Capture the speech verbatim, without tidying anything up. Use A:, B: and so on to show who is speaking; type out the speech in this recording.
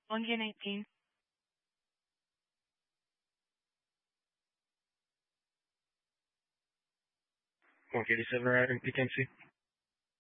A: one G nineteen.
B: one eighty-seven riding P K M C.